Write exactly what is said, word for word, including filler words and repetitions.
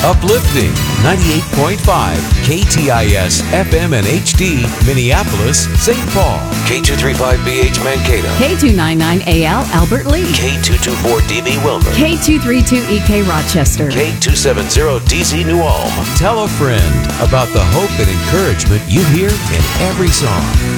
Uplifting ninety-eight point five K T I S F M and H D, Minneapolis, Saint Paul. K two thirty-five B H Mankato. K two ninety-nine A L Albert Lee. K two twenty-four D B Wilmer. K two thirty-two E K Rochester. K two seventy D C New Ulm. Tell a friend about the hope and encouragement you hear in every song.